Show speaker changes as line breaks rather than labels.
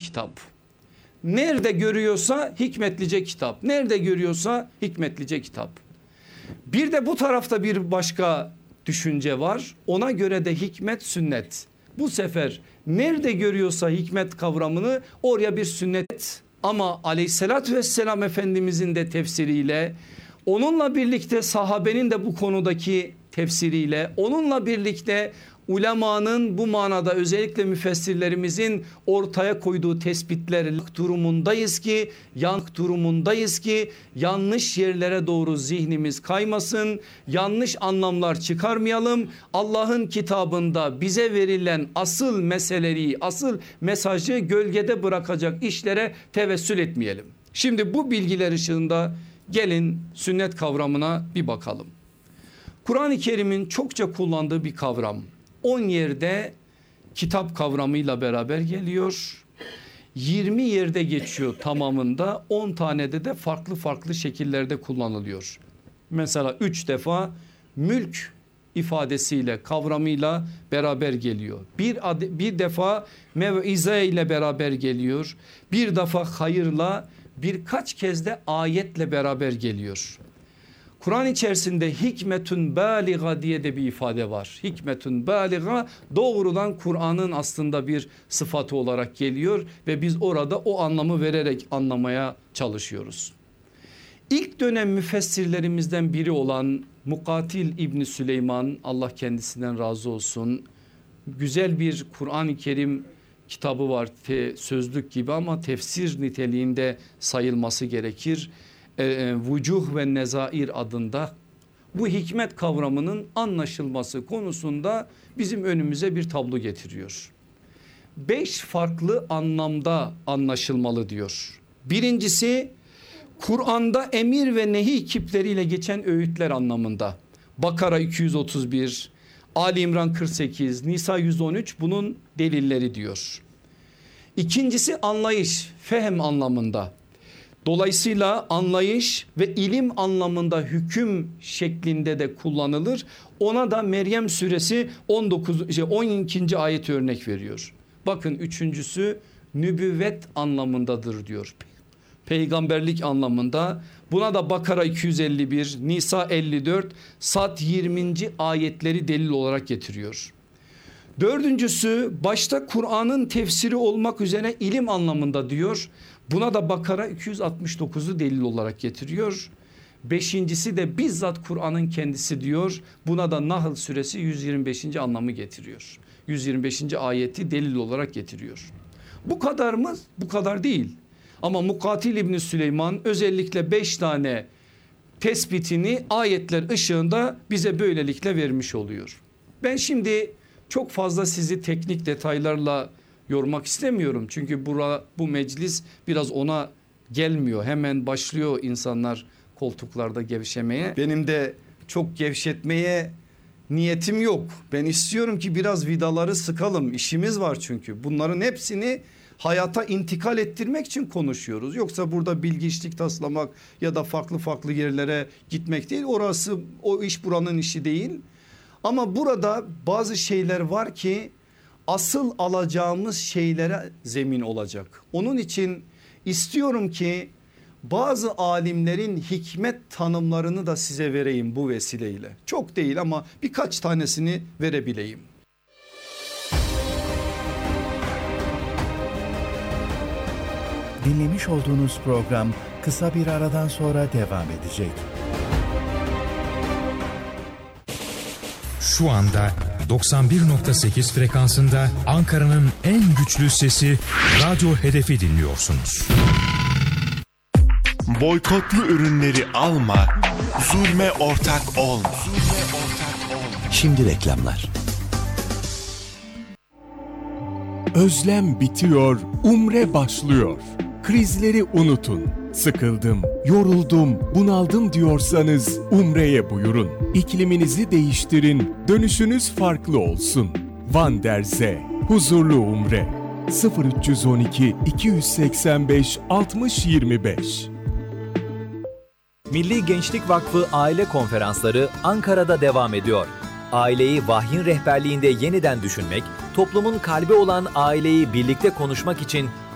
kitap. Nerede görüyorsa hikmetlice kitap. Nerede görüyorsa hikmetlice kitap. Bir de bu tarafta bir başka düşünce var. Ona göre de hikmet sünnet. Bu sefer nerede görüyorsa hikmet kavramını oraya bir sünnet. Ama aleyhissalatü vesselam Efendimizin de tefsiriyle, onunla birlikte sahabenin de bu konudaki tefsiriyle, onunla birlikte ulemanın bu manada özellikle müfessirlerimizin ortaya koyduğu tespitler durumundayız ki yanlış yerlere doğru zihnimiz kaymasın, yanlış anlamlar çıkarmayalım. Allah'ın kitabında bize verilen asıl meseleyi, asıl mesajı gölgede bırakacak işlere tevessül etmeyelim. Şimdi bu bilgiler ışığında gelin sünnet kavramına bir bakalım. Kur'an-ı Kerim'in çokça kullandığı bir kavram. 10 yerde kitap kavramıyla beraber geliyor. 20 yerde geçiyor tamamında, 10 tanede de farklı şekillerde kullanılıyor. Mesela 3 defa mülk ifadesiyle, kavramıyla beraber geliyor. Bir defa mev'ize ile beraber geliyor. Bir defa hayırla, birkaç kez de ayetle beraber geliyor. Kur'an içerisinde hikmetün baliga diye de bir ifade var. Hikmetün baliga doğrudan Kur'an'ın aslında bir sıfatı olarak geliyor ve biz orada o anlamı vererek anlamaya çalışıyoruz. İlk dönem müfessirlerimizden biri olan Mukatil İbni Süleyman, Allah kendisinden razı olsun, güzel bir Kur'an-ı Kerim kitabı var, sözlük gibi ama tefsir niteliğinde sayılması gerekir. Vucuh ve Nezair adında bu hikmet kavramının anlaşılması konusunda bizim önümüze bir tablo getiriyor. 5 farklı anlamda anlaşılmalı diyor. Birincisi, Kur'an'da emir ve nehi kipleriyle geçen öğütler anlamında. Bakara 231, Ali İmran 48, Nisa 113 bunun delilleri diyor. İkincisi anlayış, fehem anlamında. Dolayısıyla anlayış ve ilim anlamında hüküm şeklinde de kullanılır. Ona da Meryem suresi 12. ayet örnek veriyor. Bakın üçüncüsü nübüvvet anlamındadır diyor. Peygamberlik anlamında. Buna da Bakara 251, Nisa 54, Sad 20. ayetleri delil olarak getiriyor. Dördüncüsü başta Kur'an'ın tefsiri olmak üzere ilim anlamında diyor. Buna da Bakara 269'u delil olarak getiriyor. Beşincisi de bizzat Kur'an'ın kendisi diyor. Buna da Nahl suresi 125. anlamı getiriyor. 125. ayeti delil olarak getiriyor. Bu kadar mı? Bu kadar değil. Ama Mukatil İbni Süleyman özellikle 5 tane tespitini ayetler ışığında bize böylelikle vermiş oluyor. Ben şimdi çok fazla sizi teknik detaylarla yormak istemiyorum. Çünkü bu meclis biraz ona gelmiyor. Hemen başlıyor insanlar koltuklarda gevşemeye. Benim de çok gevşetmeye niyetim yok. Ben istiyorum ki biraz vidaları sıkalım. İşimiz var çünkü. Bunların hepsini hayata intikal ettirmek için konuşuyoruz. Yoksa burada bilgiçlik taslamak ya da farklı yerlere gitmek değil. O iş buranın işi değil. Ama burada bazı şeyler var ki asıl alacağımız şeylere zemin olacak. Onun için istiyorum ki bazı alimlerin hikmet tanımlarını da size vereyim bu vesileyle. Çok değil ama birkaç tanesini verebileyim.
Dinlemiş olduğunuz program kısa bir aradan sonra devam edecek.
Şu anda 91.8 frekansında Ankara'nın en güçlü sesi Radyo Hedef'i dinliyorsunuz.
Boykotlu ürünleri alma, zulme ortak olma.
Şimdi reklamlar. Özlem bitiyor, umre başlıyor. Krizleri unutun. Sıkıldım, yoruldum, bunaldım diyorsanız umreye buyurun. İkliminizi değiştirin, dönüşünüz farklı olsun. Van der Zee, huzurlu umre. 0312 285 60 25.
Milli Gençlik Vakfı Aile Konferansları Ankara'da devam ediyor. Aileyi vahyin rehberliğinde yeniden düşünmek, toplumun kalbi olan aileyi birlikte konuşmak için